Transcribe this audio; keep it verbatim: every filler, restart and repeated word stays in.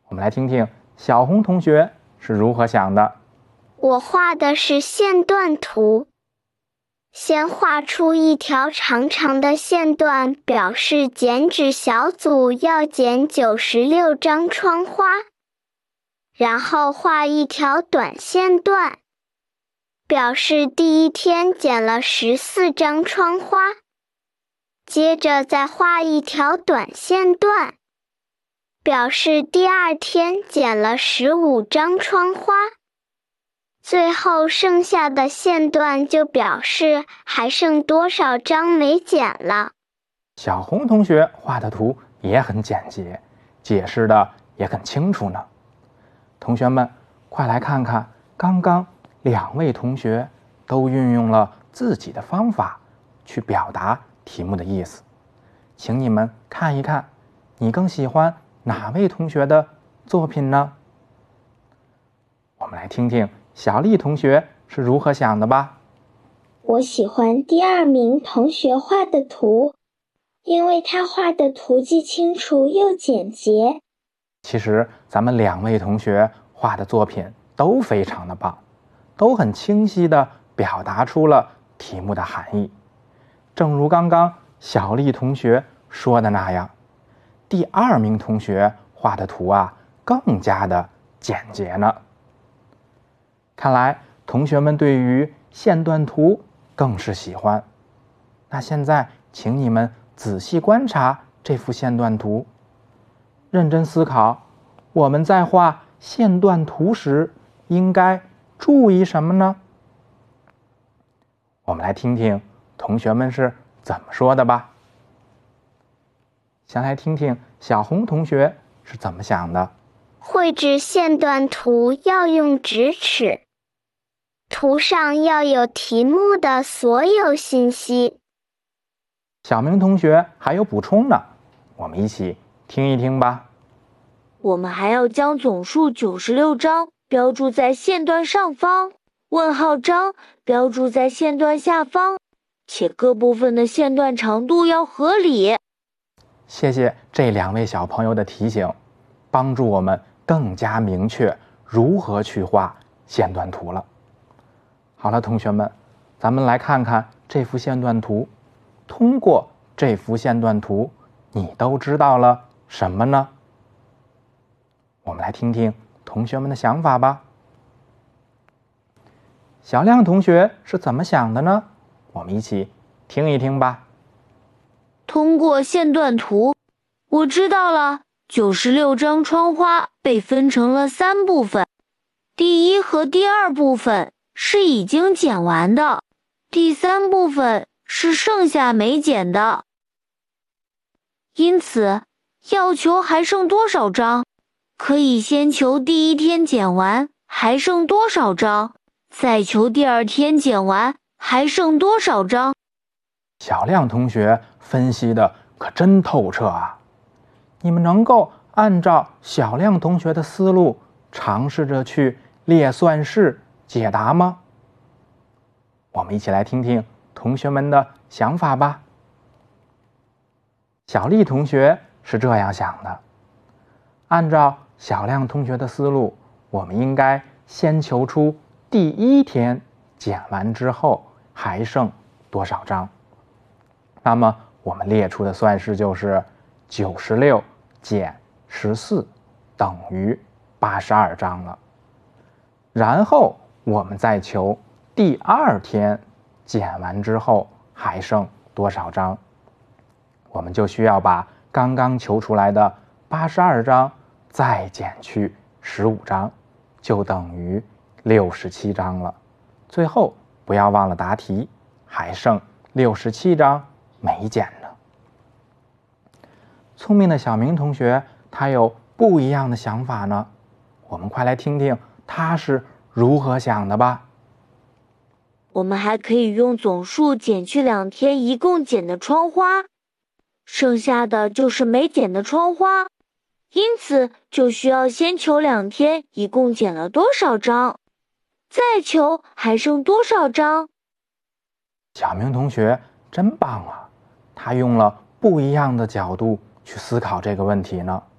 我们来听听小红同学是如何想的。 我画的是线段图，先画出一条长长的线段，表示剪纸小组要剪九十六张窗花，然后画一条短线段，表示第一天剪了十四张窗花，接着再画一条短线段，表示第二天剪了十五张窗花，最后剩下的线段就表示还剩多少张没剪了。 小红同学画的图也很简洁，解释的也很清楚呢。同学们，快来看看，刚刚两位同学都运用了自己的方法去表达题目的意思。请你们看一看，你更喜欢哪位同学的作品呢？我们来听听小丽同学是如何想的吧。 我喜欢第二名同学画的图，因为他画的图既清楚又简洁。 其实咱们两位同学画的作品都非常的棒，都很清晰地表达出了题目的含义。正如刚刚小丽同学说的那样，第二名同学画的图啊更加的简洁呢。看来同学们对于线段图更是喜欢。那现在请你们仔细观察这幅线段图，认真思考，我们在画线段图时应该注意什么呢？我们来听听同学们是怎么说的吧。先来听听小红同学是怎么想的。 绘制线段图要用直尺，图上要有题目的所有信息。 小明同学还有补充呢，我们一起听一听吧。 我们还要将总数九十六张标注在线段上方，问号章标注在线段下方，且各部分的线段长度要合理。 谢谢这两位小朋友的提醒，帮助我们更加明确如何去画线段图了。好了，同学们，咱们来看看这幅线段图。通过这幅线段图，你都知道了什么呢？我们来听听同学们的想法吧。小亮同学是怎么想的呢？我们一起听一听吧。 通过线段图，我知道了，九十六张窗花被分成了三部分，第一和第二部分是已经剪完的，第三部分是剩下没剪的。因此，要求还剩多少张，可以先求第一天剪完还剩多少张，再求第二天剪完还剩多少张。 小亮同学分析的可真透彻啊！你们能够按照小亮同学的思路，尝试着去列算式解答吗？我们一起来听听同学们的想法吧。小丽同学是这样想的，按照小亮同学的思路，我们应该先求出第一天剪完之后还剩多少张。那么我们列出的算式就是九十六减十四等于八十二张了。然后我们再求第二天剪完之后还剩多少张，我们就需要把刚刚求出来的八十二张再减去十五张，就等于六十七张了。最后不要忘了答题，还剩六十七张没剪呢。聪明的小明同学他有不一样的想法呢，我们快来听听他是如何想的吧。 我们还可以用总数减去两天一共剪的窗花，剩下的就是没剪的窗花，因此就需要先求两天一共剪了多少张，再求还剩多少张。 小明同学真棒啊，他用了不一样的角度去思考这个问题呢。